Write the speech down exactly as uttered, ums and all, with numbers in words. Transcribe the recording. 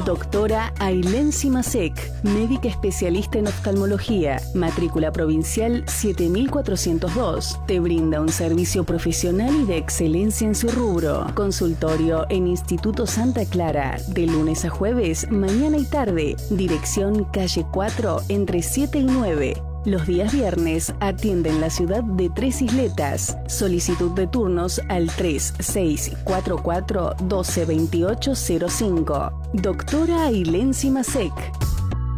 Doctora Ailén Simasek, médica especialista en oftalmología, matrícula provincial siete mil cuatrocientos dos. Te brinda un servicio profesional y de excelencia en su rubro. Consultorio en Instituto Santa Clara, de lunes a jueves, mañana y tarde. Dirección calle cuatro, entre siete y nueve. Los días viernes atiende en la ciudad de Tres Isletas. Solicitud de turnos al tres seis cuatro cuatro, uno dos dos ocho cero cinco. Doctora Ailén Simasek.